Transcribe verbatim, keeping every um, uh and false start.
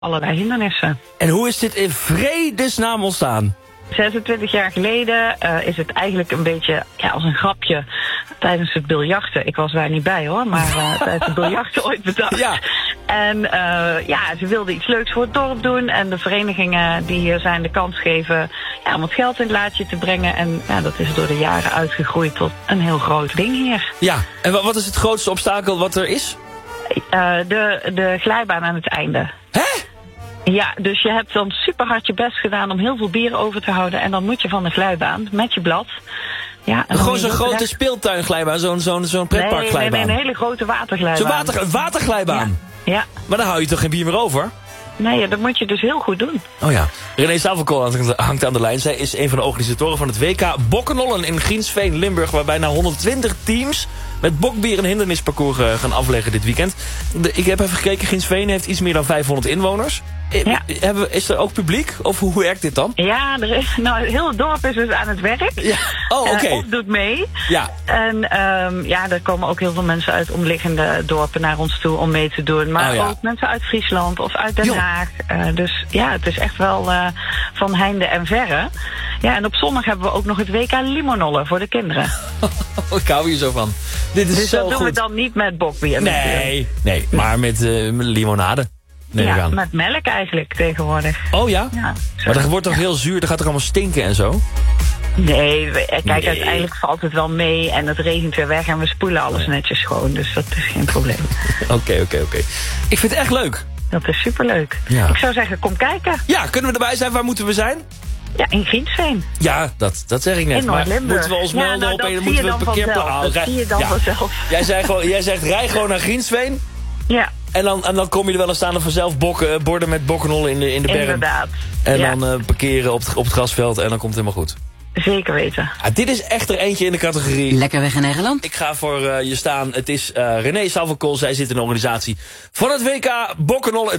allerlei hindernissen. En hoe is dit in vredesnaam ontstaan? zesentwintig jaar geleden uh, is het eigenlijk een beetje ja, als een grapje tijdens het biljarten. Ik was daar niet bij hoor, maar uh, tijdens het biljarten ooit bedacht. Ja. En uh, ja, ze wilden iets leuks voor het dorp doen. En de verenigingen die zijn de kans geven ja, om het geld in het laadje te brengen. En ja, dat is door de jaren uitgegroeid tot een heel groot ding hier. Ja, en wat is het grootste obstakel wat er is? Uh, de, de glijbaan aan het einde. Hè? Ja, dus je hebt dan super hard je best gedaan om heel veel bier over te houden. En dan moet je van de glijbaan met je blad. Ja, en gewoon zo'n grote terecht... speeltuinglijbaan, zo'n zo'n zo'n pretparkglijbaan. Nee, nee, nee, een hele grote waterglijbaan. Zo'n water, waterglijbaan? Ja. ja. Maar dan hou je toch geen bier meer over? Nee, dat moet je dus heel goed doen. Oh ja. René Savelkool hangt aan de lijn. Zij is een van de organisatoren van het W K Bokkenollen in Giensveen, Limburg. Waar bijna honderdtwintig teams met bokbier een hindernisparcours gaan afleggen dit weekend. De, ik heb even gekeken, Giensveen heeft iets meer dan vijfhonderd inwoners. Ja. Is er ook publiek? Of hoe werkt dit dan? Ja, er is, nou, heel het dorp is dus aan het werk. Ja. Oh, oké. Okay. Uh, of doet mee. Ja. En um, ja, er komen ook heel veel mensen uit omliggende dorpen naar ons toe om mee te doen. Maar oh, ja. ook mensen uit Friesland of uit Den Haag. Uh, dus ja, het is echt wel uh, van heinde en verre. Ja, en op zondag hebben we ook nog het W K Limonollen voor de kinderen. Ik hou hier zo van. Dit is dus zo dat doen goed. we dan niet met bokbier. Nee, nee, maar met, uh, met limonade. Nee, ja, met melk eigenlijk tegenwoordig. Oh ja? ja maar dat wordt toch heel zuur, dat gaat toch allemaal stinken en zo? Nee, kijk, nee. uiteindelijk valt het wel mee en het regent weer weg en we spoelen alles netjes schoon. Dus dat is geen probleem. Oké, oké, oké. Ik vind het echt leuk. Dat is superleuk. Ja. Ik zou zeggen, kom kijken. Ja, kunnen we erbij zijn? Waar moeten we zijn? Ja, in Giensveen. Ja, dat, dat zeg ik net. In Noord-Limburg. Moeten we ons melden ja, nou, op een... Moeten we een parkeerplaats... Dat zie je dan ja. vanzelf. Jij, zei gewoon, jij zegt, rij gewoon naar Giensveen. Ja. En dan, en dan kom je er wel eens staan en vanzelf bokken, borden met bokkenollen in de, in de berm. Inderdaad. En ja. dan uh, parkeren op het, op het grasveld en dan komt het helemaal goed. Zeker weten. Ja, dit is echt er eentje in de categorie. Lekker weg in Nederland. Ik ga voor uh, je staan. Het is uh, René Savelkool. Zij zit in de organisatie van het W K Bokkenollen.